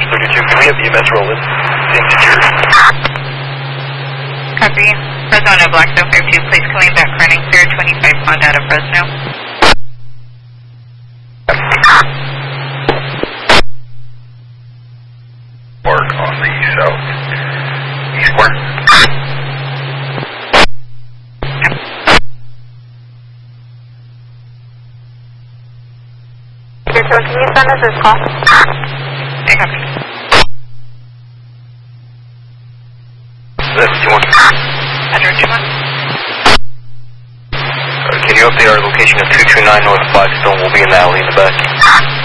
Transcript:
Bridge 32. Can we have EMS roll in? Insecure. Copy. Fresno Blackstone 52, please coming back running clear 25 pound out of Fresno. Mark on the south east corner. So can you send us this call? I copy. That's 2-1. Address 2-1. Can you update our location of 229 North Flagstone? We'll be in the alley in the back.